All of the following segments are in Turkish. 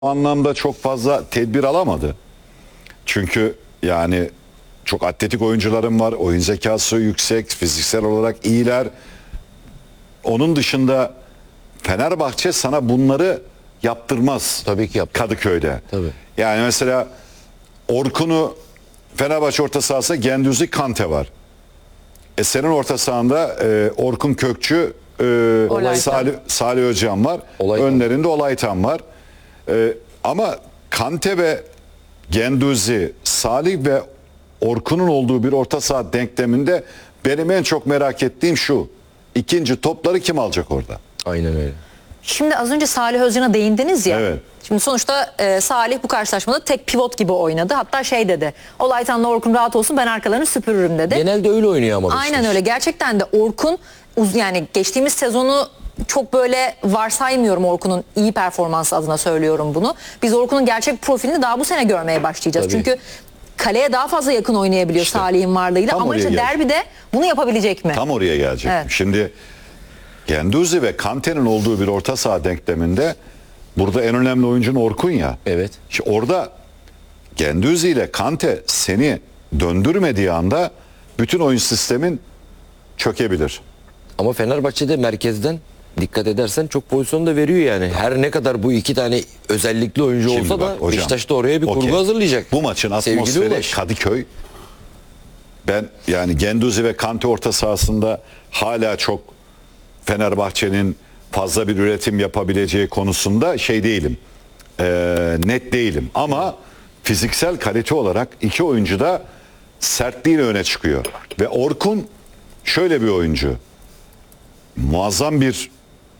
anlamda çok fazla tedbir alamadı. Çünkü yani çok atletik oyuncularım var. Oyun zekası yüksek, fiziksel olarak iyiler. Onun dışında Fenerbahçe sana bunları yaptırmaz. Tabii ki yaptırmaz. Kadıköy'de. Tabii. Yani mesela Orkun'u Fenerbahçe orta sahasında Gendüzi, Kante var. Senin orta sahanda Orkun Kökçü, Salih Özcan var. Olaytan. Önlerinde Olaytan var. Ama Kante ve Gendüzi, Salih ve Orkun'un olduğu bir orta saha denkleminde benim en çok merak ettiğim şu: İkinci topları kim alacak orada? Aynen öyle. Şimdi az önce Salih Özcan'a değindiniz ya. Evet. Şimdi sonuçta Salih bu karşılaşmada tek pivot gibi oynadı. Hatta şey dedi. Olaytan'la Orkun rahat olsun, ben arkalarını süpürürüm dedi. Genelde öyle oynuyor ama. Aynen öyle. Gerçekten de Orkun yani geçtiğimiz sezonu çok böyle varsaymıyorum, Orkun'un iyi performansı adına söylüyorum bunu. Biz Orkun'un gerçek profilini daha bu sene görmeye başlayacağız. Tabii. Çünkü kaleye daha fazla yakın oynayabiliyor İşte, Salih'in varlığıyla. tam Ama oraya işte geldim. derbide bunu yapabilecek mi? Tam oraya gelecek. Evet. Şimdi Gendüzi ve Kante'nin olduğu bir orta saha denkleminde burada en önemli oyuncun Orkun ya. Evet. İşte orada Gendüzi ile Kante seni döndürmediği anda bütün oyun sistemin çökebilir. Ama Fenerbahçe'de merkezden dikkat edersen çok pozisyon da veriyor yani. Her ne kadar bu iki tane özellikli oyuncu Şimdi olsa bak da hocam, Beşiktaş da oraya bir okey. kurgu hazırlayacak. Bu maçın Sevgili atmosferi Ulaş. Kadıköy. Ben yani Gendüzi ve Kante orta sahasında hala çok Fenerbahçe'nin fazla bir üretim yapabileceği konusunda şey değilim. Net değilim. Ama fiziksel kalite olarak iki oyuncu da sertliğiyle öne çıkıyor. Ve Orkun şöyle bir oyuncu. Muazzam bir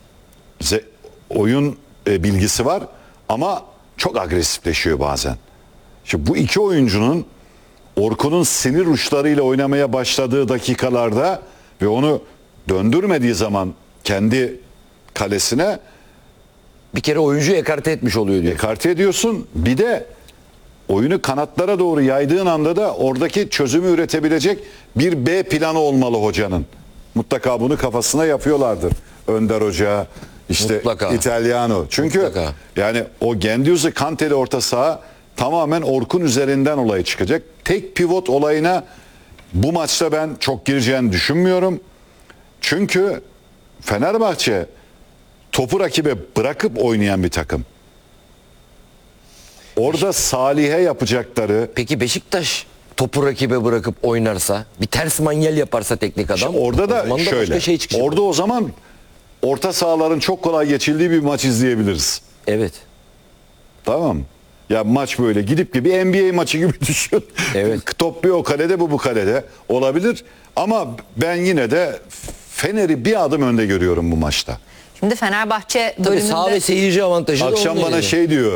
oyun bilgisi var ama çok agresifleşiyor bazen. Şimdi bu iki oyuncunun Orkun'un sinir uçlarıyla oynamaya başladığı dakikalarda ve onu döndürmediği zaman kendi kalesine Bir kere oyuncuyu ekarte etmiş oluyor diyor. ekarte ediyorsun. Bir de oyunu kanatlara doğru yaydığın anda da oradaki çözümü üretebilecek bir B planı olmalı hocanın. Mutlaka bunu kafasına yapıyorlardır. Önder Hoca, işte Mutlaka. İtalyano. Çünkü Mutlaka. yani o Gendüzi, Kante'li orta saha tamamen Orkun üzerinden olay çıkacak. Tek pivot olayına bu maçta ben çok gireceğini düşünmüyorum. Çünkü Fenerbahçe topu rakibe bırakıp oynayan bir takım. Orada Salih'e yapacakları, Peki Beşiktaş topu rakibe bırakıp oynarsa, bir ters manyel yaparsa teknik adam. orada o da zaman şöyle. başka şey çıkacak. Orada o zaman orta sahaların çok kolay geçildiği bir maç izleyebiliriz. Evet. Tamam mı? Ya maç böyle gidip gibi NBA maçı gibi düşün. Evet. Top bir o kalede, bu kalede olabilir. Ama ben yine de Fener'i bir adım önde görüyorum bu maçta. Şimdi Fenerbahçe Tabii bölümünde... sağ ve seyirci avantajı da Akşam onun bana elinde. şey diyor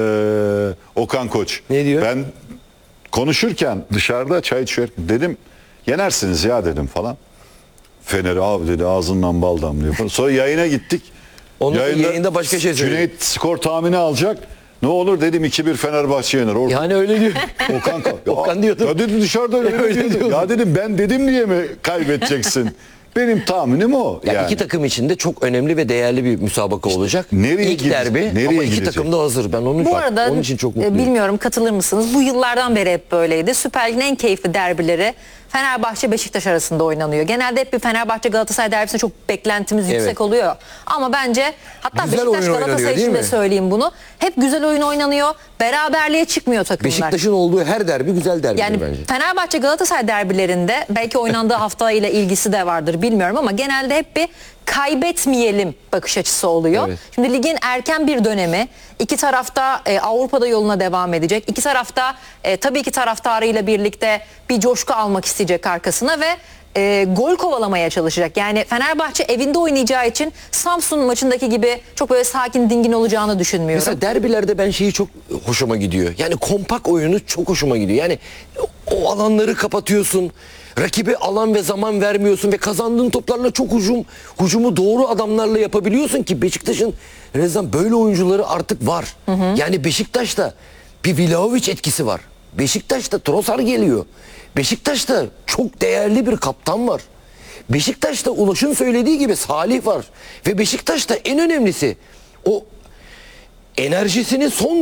Okan Koç. Ne diyor? Ben konuşurken dışarıda çay içiyorum. Dedim yenersiniz ya dedim falan. Fener abi dedi ağzından bal damlıyor falan. Sonra yayına gittik. Yayında başka şey söylüyor. Cüneyt skor tahmini alacak. Ne olur dedim 2-1 Fenerbahçe yener. Yani öyle diyor. Okan diyordu. Ya dedim dışarıda öyle Öyle diyordu. diyordu. Ya dedim ben dedim diye mi kaybedeceksin? Benim tahminim o. Ya yani. iki takım için de çok önemli ve değerli bir müsabaka olacak. nereye İlk gidecek? derbi Nereye ama iki gidecek? takım da hazır. Ben onun, Bu arada onun için çok mutluyum. bilmiyorum katılır mısınız? Bu yıllardan beri hep böyleydi. Süper Lig'in en keyifli derbileri Fenerbahçe Beşiktaş arasında oynanıyor. Genelde hep bir Fenerbahçe Galatasaray derbisinde çok beklentimiz yüksek Evet. oluyor. Ama bence hatta Güzel Beşiktaş oyun oynanıyor, Galatasaray değil için de mi? söyleyeyim bunu. Hep güzel oyun oynanıyor. Beraberliğe çıkmıyor takımlar. Beşiktaş'ın olduğu her derbi güzel derbi Yani bence. Fenerbahçe Galatasaray derbilerinde belki oynandığı hafta ile ilgisi de vardır bilmiyorum ama genelde hep bir kaybetmeyelim bakış açısı oluyor. Evet. Şimdi ligin erken bir dönemi, iki tarafta Avrupa'da yoluna devam edecek. İki tarafta tabii ki taraftarıyla birlikte bir coşku almak isteyecek arkasına ve gol kovalamaya çalışacak. Yani Fenerbahçe evinde oynayacağı için Samsun maçındaki gibi çok böyle sakin dingin olacağını düşünmüyorum. Mesela derbilerde ben şeyi çok hoşuma gidiyor. Yani kompak oyunu çok hoşuma gidiyor. Yani o alanları kapatıyorsun. Rakibe alan ve zaman vermiyorsun ve kazandığın toplarla çok hücumu doğru adamlarla yapabiliyorsun ki Beşiktaş'ın Rezan böyle oyuncuları artık var. Yani Beşiktaş'ta bir Vlahovic etkisi var. Beşiktaş'ta Trossard geliyor. Beşiktaş'ta çok değerli bir kaptan var. Beşiktaş'ta Ulaş'ın söylediği gibi Salih var. Ve Beşiktaş'ta en önemlisi o enerjisini son